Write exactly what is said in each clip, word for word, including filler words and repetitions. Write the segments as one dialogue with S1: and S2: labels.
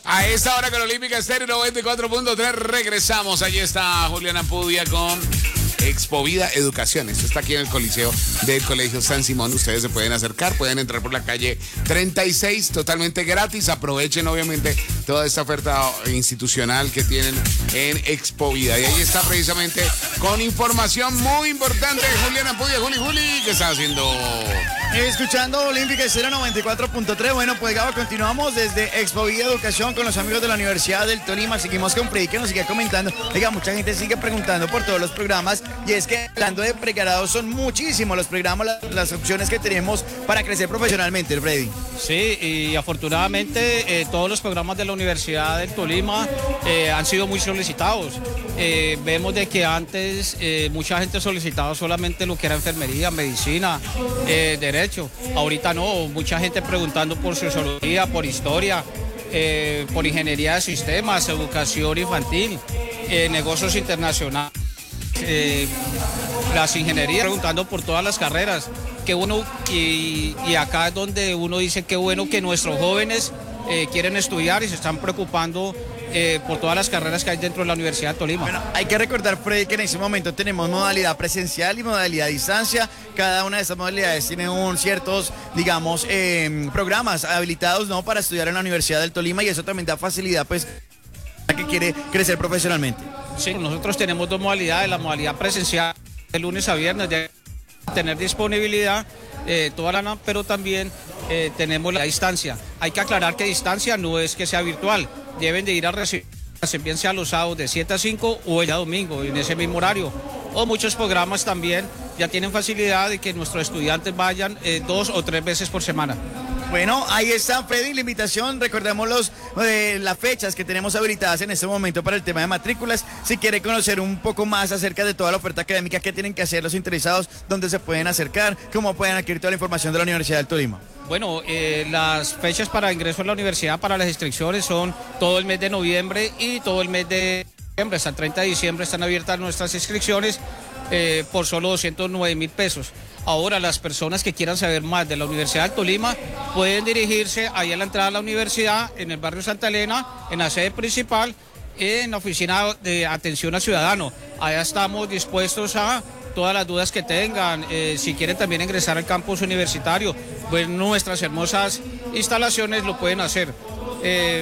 S1: A esta hora con Olímpica Estéreo noventa y cuatro punto tres regresamos. Allí está Juliana Pudia con Expovida Educación. Esto está aquí en el Coliseo del Colegio San Simón. Ustedes se pueden acercar, pueden entrar por la calle treinta y seis totalmente gratis. Aprovechen obviamente toda esta oferta institucional que tienen en Expovida. Y ahí está precisamente con información muy importante Juliana Pudia. Juli, Juli, ¿qué está haciendo?
S2: Escuchando Olímpica Estéreo noventa y cuatro punto tres. Bueno, pues Gabo, continuamos desde Expovida Educación con los amigos de la Universidad del Tolima. Seguimos con Freddy que nos sigue comentando. Oiga, mucha gente sigue preguntando por todos los programas. Y es que hablando de pregrados, son muchísimos los programas, las, las opciones que tenemos para crecer profesionalmente, Freddy.
S3: Sí, y afortunadamente eh, todos los programas de la Universidad del Tolima eh, han sido muy solicitados. Eh, vemos de que antes eh, mucha gente solicitaba solamente lo que era enfermería, medicina, eh, derecho. Ahorita no, mucha gente preguntando por sociología, por historia, eh, por ingeniería de sistemas, educación infantil, eh, negocios internacionales, eh, las ingenierías, preguntando por todas las carreras. Que uno, y, y acá es donde uno dice que bueno que nuestros jóvenes eh, quieren estudiar y se están preocupando eh, por todas las carreras que hay dentro de la Universidad de Tolima.
S2: Bueno, hay que recordar, Freddy, que en este momento tenemos modalidad presencial y modalidad a distancia. Cada una de estas modalidades tiene un ciertos, digamos, eh, programas habilitados, ¿no?, para estudiar en la Universidad del Tolima, y eso también da facilidad, pues, a que quiere crecer profesionalmente.
S3: Sí, nosotros tenemos dos modalidades, la modalidad presencial de lunes a viernes, de tener disponibilidad eh, toda la noche, pero también eh, tenemos la distancia. Hay que aclarar que distancia no es que sea virtual, deben de ir a recibir, bien sea los sábados de siete a cinco o el domingo en ese mismo horario. O muchos programas también ya tienen facilidad de que nuestros estudiantes vayan eh, dos o tres veces por semana.
S2: Bueno, ahí está, Freddy, la invitación. Recordemos los, eh, las fechas que tenemos habilitadas en este momento para el tema de matrículas. Si quiere conocer un poco más acerca de toda la oferta académica, qué tienen que hacer los interesados, dónde se pueden acercar, cómo pueden adquirir toda la información de la Universidad del Tolima.
S3: Bueno, eh, las fechas para ingreso a la universidad para las inscripciones son todo el mes de noviembre y todo el mes de diciembre. Hasta el treinta de diciembre están abiertas nuestras inscripciones eh, por solo doscientos nueve mil pesos. Ahora, las personas que quieran saber más de la Universidad del Tolima pueden dirigirse ahí a la entrada de la universidad, en el barrio Santa Elena, en la sede principal, en la oficina de atención al ciudadano. Allá estamos dispuestos a todas las dudas que tengan. Eh, si quieren también ingresar al campus universitario, pues nuestras hermosas instalaciones lo pueden hacer. Eh,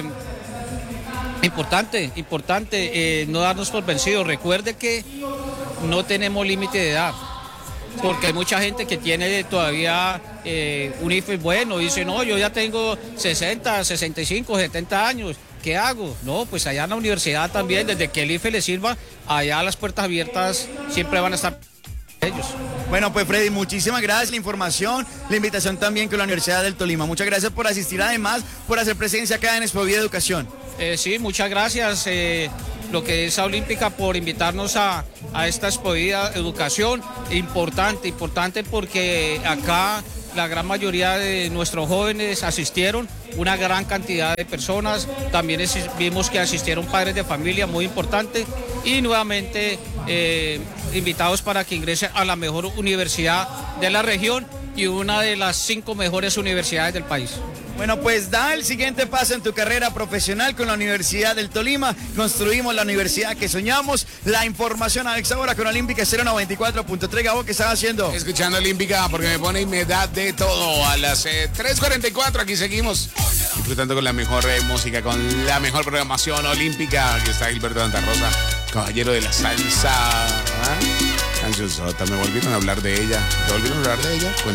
S3: importante, importante eh, no darnos por vencidos. Recuerde que no tenemos límite de edad, porque hay mucha gente que tiene todavía eh, un I F E S bueno, dice, no, yo ya tengo sesenta, sesenta y cinco, setenta años, ¿qué hago? No, pues allá en la universidad también, desde que el I F E le sirva, allá las puertas abiertas siempre van a estar ellos.
S2: Bueno, pues Freddy, muchísimas gracias, la información, la invitación también con la Universidad del Tolima. Muchas gracias por asistir, además, por hacer presencia acá en Expovida Educación.
S3: Eh, sí, muchas gracias. Eh, lo que es Olímpica por invitarnos a, a esta Expovida Educación. Importante, importante porque acá la gran mayoría de nuestros jóvenes asistieron, una gran cantidad de personas, también vimos que asistieron padres de familia, muy importante, y nuevamente eh, invitados para que ingresen a la mejor universidad de la región y una de las cinco mejores universidades del país.
S2: Bueno, pues da el siguiente paso en tu carrera profesional con la Universidad del Tolima. Construimos la universidad que soñamos. La información a esta hora con Olímpica Estéreo noventa y cuatro punto tres. Gabo, ¿qué estás haciendo?
S1: Escuchando Olímpica porque me pone y me da de todo. A las eh, tres cuarenta y cuatro aquí seguimos disfrutando con la mejor eh, música, con la mejor programación olímpica. Aquí está Gilberto Santa Rosa, caballero de la salsa. ¿Ah? Canción sota, me volvieron a hablar de ella. ¿Te volvieron a hablar de ella? Cuéntame.